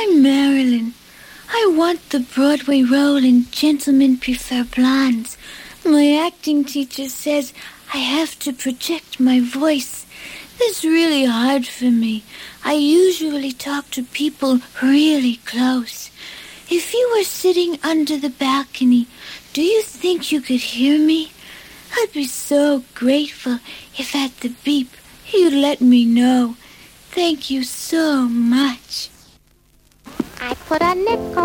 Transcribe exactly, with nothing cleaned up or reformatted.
I'm Marilyn. I want the Broadway role in Gentlemen Prefer Blondes. My acting teacher says I have to project my voice. It's really hard for me. I usually talk to people really close. If you were sitting under the balcony, do you think you could hear me? I'd be so grateful if at the beep you'd let me know. Thank you so much. I put a nickel